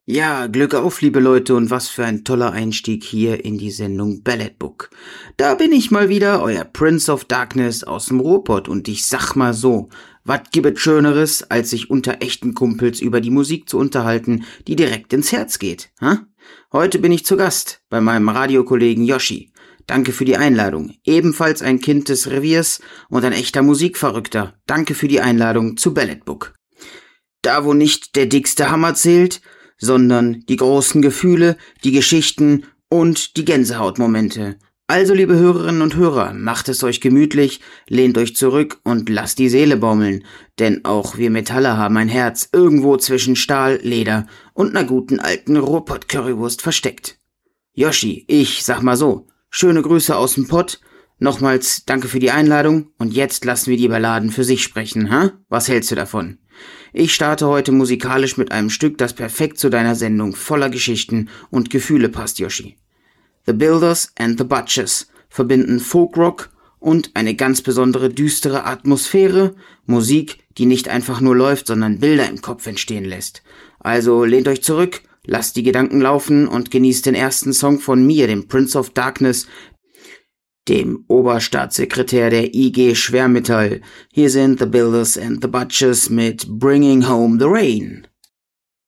Ja, Glück auf, liebe Leute, und was für ein toller Einstieg hier in die Sendung Ballad Book. Da bin ich mal wieder, euer Prince of Darkness aus dem Ruhrpott, und ich sag mal so, wat gibet Schöneres, als sich unter echten Kumpels über die Musik zu unterhalten, die direkt ins Herz geht, ha? Heute bin ich zu Gast bei meinem Radiokollegen Yoshi. Danke für die Einladung. Ebenfalls ein Kind des Reviers und ein echter Musikverrückter. Danke für die Einladung zu Ballad Book. Da, wo nicht der dickste Hammer zählt, sondern die großen Gefühle, die Geschichten und die Gänsehautmomente. Also, liebe Hörerinnen und Hörer, macht es euch gemütlich, lehnt euch zurück und lasst die Seele baumeln, denn auch wir Metaller haben ein Herz irgendwo zwischen Stahl, Leder und ner guten alten Ruhrpott-Currywurst versteckt. Yoshi, ich sag mal so, schöne Grüße aus dem Pott, nochmals danke für die Einladung und jetzt lassen wir die Balladen für sich sprechen, ha? Was hältst du davon? Ich starte heute musikalisch mit einem Stück, das perfekt zu deiner Sendung voller Geschichten und Gefühle passt, Yoshi. The Builders and the Butchers verbinden Folkrock und eine ganz besondere düstere Atmosphäre, Musik, die nicht einfach nur läuft, sondern Bilder im Kopf entstehen lässt. Also lehnt euch zurück, lasst die Gedanken laufen und genießt den ersten Song von mir, dem Prince of Darkness, dem Oberstaatssekretär der IG Schwermetall. Hier sind The Builders and the Butchers mit Bringing Home the Rain.